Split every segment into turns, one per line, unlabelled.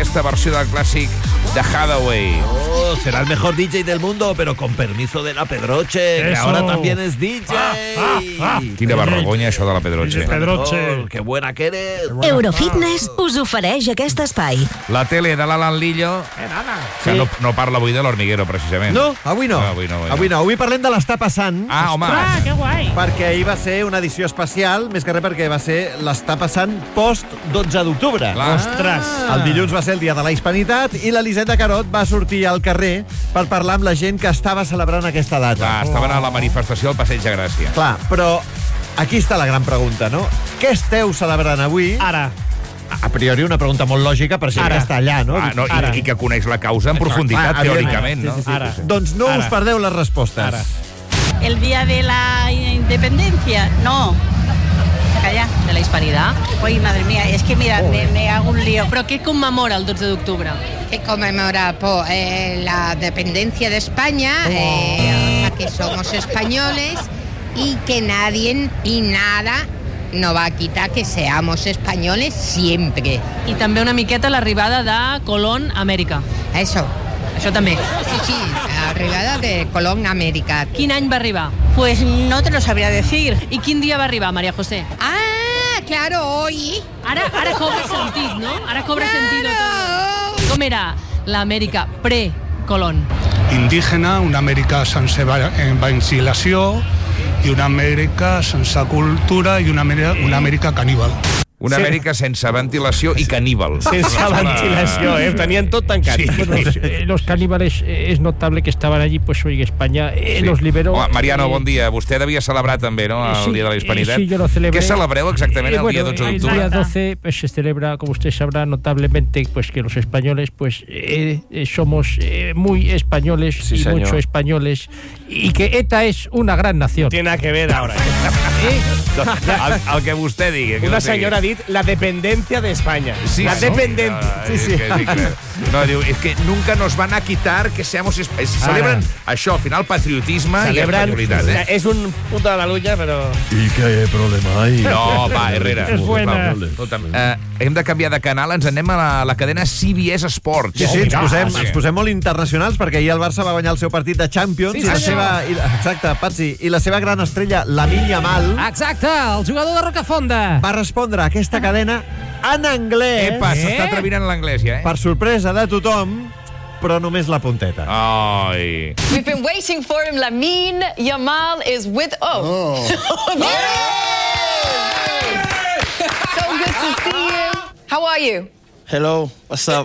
aquesta versió del clàssic de Hathaway.
Oh, será el mejor DJ del mundo, pero con permiso de la Pedroche, que ahora también es DJ.
Quina vergonya, això de la Pedroche.
Oh, que buena que eres.
Eurofitness us ofereix aquest espai.
La tele de l'Alan Lillo, que no parla avui de l'Hormiguero, precisament.
No, avui no. Avui parlem de l'Està passant.
Ah, home.
Que guai.
Perquè ahir va ser una edició especial, més que res perquè va ser l'Està passant post 12 d'octubre.
Ostres.
El dilluns va ser el dia de la Hispanitat i l'Elisenda Carot va sortir al carrer per parlar amb la gent que estava celebrant aquesta data.
Estaven a la manifestació al Passeig de Gràcia.
Clar, però aquí està la gran pregunta, no? Què esteu celebrant avui?
Ara.
A priori una pregunta molt lògica per gent que està allà, no?
I que coneix la causa en profunditat, teòricament, no?
Ara.
Doncs no us perdeu les respostes.
Ara.
El día de la independencia, no. Calla,
de la Hispanidad.
Uy, madre mía, es que mira, me hago un lío.
¿Pero qué conmemora el 12 de octubre?
Que conmemora la dependencia de España, que somos españoles y que nadie y nada no va a quitar que seamos españoles siempre.
I també una miqueta l'arribada de Colón a Amèrica.
Eso.
Això també.
Sí, arribada de Colón a Amèrica.
Quin any va arribar?
Pues no te lo sabría decir.
I quin dia va arribar, María José?
Ah, claro, hoy.
Ara cobra sentit, no? Ara cobra sentit tot. Com era l'Amèrica pre-Colón?
Indígena, una Amèrica sense vancilació i una Amèrica sense cultura i una Amèrica caníbal.
Una Amèrica sense ventilació i caníbal.
Sense ventilació, tenien tot tancat.
Sí.
Bueno, los caníbales es notable que estaban allí, pues hoy España los liberó.
Mariano, bon dia. Vostè devia celebrar també, no?, el Dia de la Hispanitat.
Sí, yo lo celebré.
¿Qué celebreu exactamente el día 12 de octubre?
El día 12 pues, se celebra, como usted sabrá, notablemente pues que los españoles pues somos muy españoles y mucho españoles y que ETA es una gran nación.
Tiene que ver ahora.
El que vostè digui.
Una senyora ha dit la dependencia de España.
Sí,
la dependencia.
Sí. No, diu, es que nunca nos van a quitar que seamos... Celebren això, al final, patriotisme i espanyolitat.
És un puto de la lunya, però...
¿Y qué problema hay?
No, va, Herrera.
És buena.
Hem de canviar de canal, ens anem a la cadena CBS Sports.
Sí, ens posem molt internacionals perquè ahir el Barça va guanyar el seu partit de Champions exacte, Patsi, i la seva gran estrella, Lamine Yamal,
Exacte, el jugador de Rocafonda.
va respondre a aquesta cadena en anglès.
Epa, s'està atrevint en l'anglès ja,
Per sorpresa de tothom, però només la punteta.
Ai.
We've been waiting for him. Lamine Yamal is with... Oh. So good to see you. How are you?
Hello, what's up?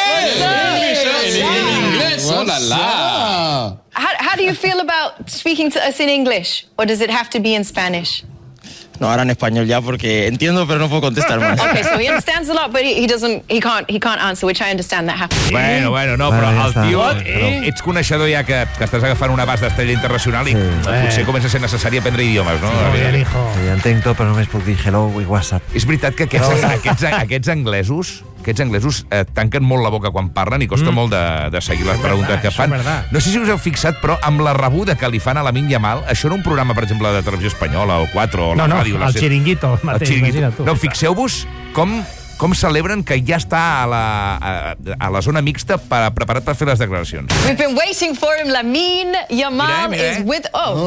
How do you feel about speaking to us in English? Or does it have to be in Spanish?
No, ahora en español ya porque entiendo, pero no puedo contestar más.
Okay, so he understands a lot, but he can't answer, which I understand that happens.
Bueno, no, però el tio... Ets coneixedor ja que estàs agafant un abast d'estrella internacional i potser comença a ser necessari aprendre idiomes, no?
Sí, entenc tot, però només puc dir hello i WhatsApp.
És veritat que aquests anglesos tanquen molt la boca quan parlen i costa molt de seguir les preguntes que fan. No sé si us heu fixat, però amb la rebuda que li fan a Lamine Yamal, això era un programa, per exemple, de Televisió Espanyola, o 4, o la ràdio...
El Chiringuito mateix, imagina't tu.
No, fixeu-vos com celebren que ja està a la zona mixta preparat per fer les declaracions.
We've been waiting for him. Lamine Yamal is with...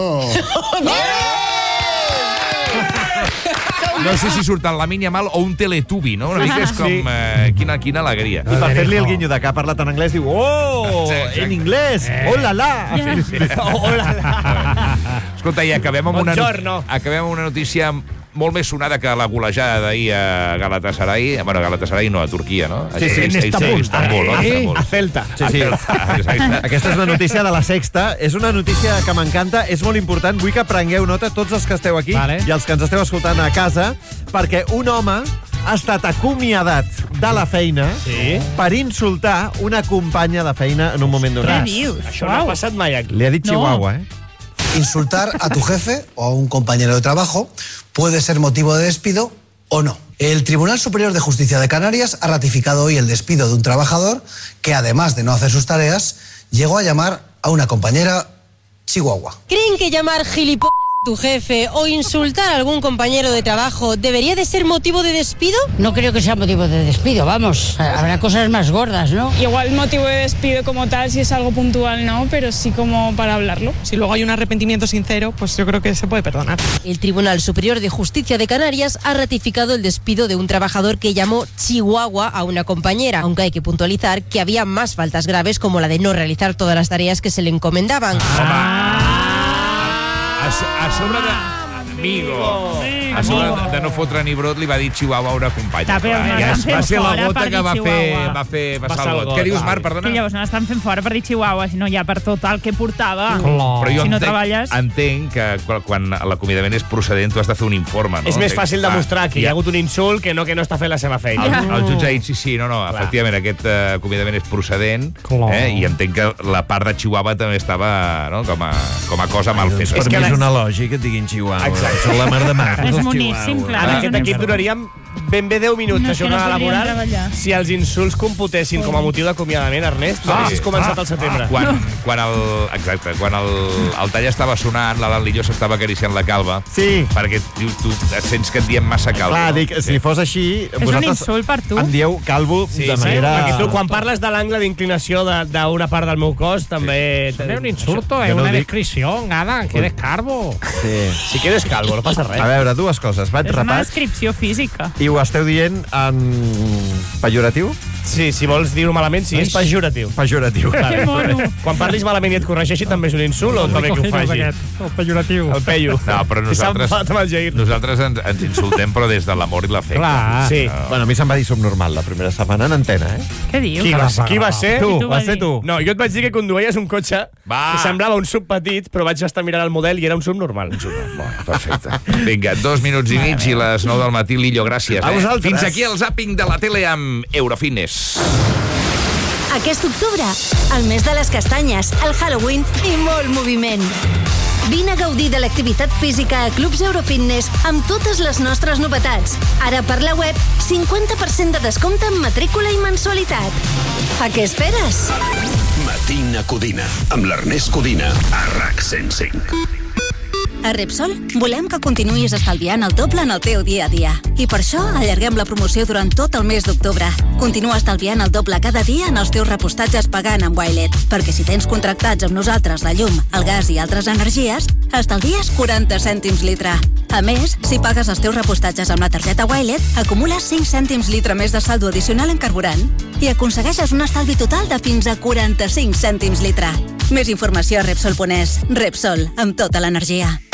No sé si surt el Lamine Yamal o un Teletubby, no? Una mica és com... Quina alegria.
I per fer-li el guinyo de que ha parlat en anglès, diu en anglès, hola la.
Escolta, i acabem amb una notícia molt més sonada que la golejada d'ahir a Galatasaray. Bueno, a Galatasaray no, a Turquia, no?
Sí, en
Istanbul.
A Celta.
Sí. Aquesta és una notícia de La Sexta. És una notícia que m'encanta, és molt important. Vull que prengueu nota, tots els que esteu aquí i els que ens esteu escoltant a casa, perquè un home ha estat acomiadat de la feina per insultar una companya de feina en un moment donat.
Això no ha passat mai aquí.
Li ha dit Chihuahua,
Insultar a tu jefe o a un compañero de trabajo puede ser motivo de despido o no. El Tribunal Superior de Justicia de Canarias ha ratificado hoy el despido de un trabajador que, además de no hacer sus tareas, llegó a llamar a una compañera Chihuahua.
¿Creen que llamar gilipollas
tu jefe o insultar a algún compañero de trabajo debería de ser motivo de despido?
No creo que sea motivo de despido, vamos. Habrá cosas más gordas, ¿no?
Igual motivo de despido como tal, si es algo puntual, no, pero sí como para hablarlo.
Si luego hay un arrepentimiento sincero, pues yo creo que se puede perdonar.
El Tribunal Superior de Justicia de Canarias ha ratificado el despido de un trabajador que llamó Chihuahua a una compañera, aunque hay que puntualizar que había más faltas graves como la de no realizar todas las tareas que se le encomendaban.
A sobre d'amigo. A sobre de no fotre ni brot li va dir Chihuahua a una companya. Va ser la gota que va fer passar el got. Què dius, Marc, perdona?
Que llavors no l'estan fent fora per dir Chihuahua, sinó ja per tot el que portava.
Però jo
si no treballes...
entenc que quan l'acomiadament és procedent tu has de fer un informe, no?
És més fàcil demostrar que hi ha hagut un insult que no està fent la seva feina.
El jutge ha dit, sí, efectivament, aquest acomiadament és procedent, i entenc que la part de Chihuahua també estava com a cosa mal feta.
Per mi és una lògica que et diguin Chihuahua.
Exacte.
Són la mar de mar.
És boníssim, clar.
En aquest equip duraríem ben bé 10 minuts de jornada laboral si els insults computessin com a motiu d'acomiadament, Ernest. No haguessis començat al setembre.
Quan el tall estava sonant, l'Adal Lillo s'estava acariciant la calva, perquè tu et sents que et diem massa calvo.
Clar, dic, si fos així,
és un insult per tu.
Em dieu calvo de manera...
Perquè tu, quan parles de l'angle d'inclinació d'una part del meu cos, també...
També un insulto, una descripció, Adam, que eres calvo.
Si que eres calvo, no passa res.
A veure, dues coses. Vaig
És una
rapat
descripció física.
i ho esteu dient en pejoratiu?
Sí, si vols dir-ho malament, sí, és pejoratiu.
Pejoratiu.
Quan parlis malament i et corregeixi, també és un insult o també que ho faci?
El pejoratiu.
El peyo.
No, però nosaltres ens insultem, però des de l'amor i l'afecte.
Clar.
Sí.
Bueno, a mi se'm va dir subnormal la primera setmana en antena,
Què dius?
Qui va ser?
Tu, vas ser tu.
No, jo et vaig dir que conduïes un cotxe que semblava un sub petit, però vaig estar mirant el model i era un subnormal.
Perfecte. Vinga, 2 minuts i mig i les 9 del matí. Lillo, gràcies.
A vosaltres.
Fins aquí el zàping de la tele amb Eurofitness.
Aquest octubre, el mes de les castanyes, el Halloween i molt moviment. Vine a gaudir de l'activitat física a Clubs Eurofitness amb totes les nostres novetats. Ara per la web, 50% de descompte en matrícula i mensualitat. A què esperes?
Matina Codina, amb l'Ernest Codina, a RAC 105.
A Repsol volem que continuïs estalviant el doble en el teu dia a dia. I per això allarguem la promoció durant tot el mes d'octubre. Continua estalviant el doble cada dia en els teus repostatges pagant amb Wilet. Perquè si tens contractats amb nosaltres la llum, el gas i altres energies, estalvies 40 cèntims litre. A més, si pagues els teus repostatges amb la targeta Wilet, acumules 5 cèntims litre més de saldo addicional en carburant i aconsegueixes un estalvi total de fins a 45 cèntims litre. Més informació a Repsol.es. Repsol, amb tota l'energia.